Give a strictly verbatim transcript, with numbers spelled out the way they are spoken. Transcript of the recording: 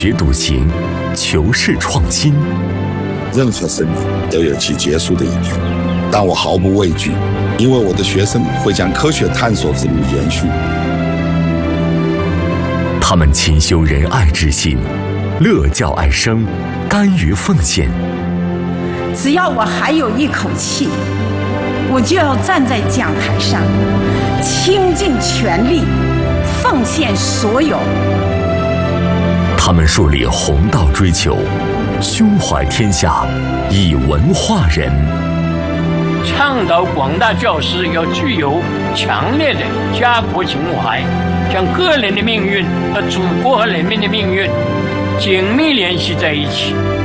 学笃行，求是创新。 任何生命都有其结束的一天，但我毫不畏惧，因为我的学生会将科学探索之路延续。 他们勤修仁爱之心，乐教爱生，甘于奉献。 只要我还有一口气，我就要站在讲台上，倾尽全力，奉献所有。 他们树立弘道追求，胸怀天下，以文化人。 倡导广大教师要具有强烈的家国情怀，将个人的命运和祖国和人民的命运紧密联系在一起。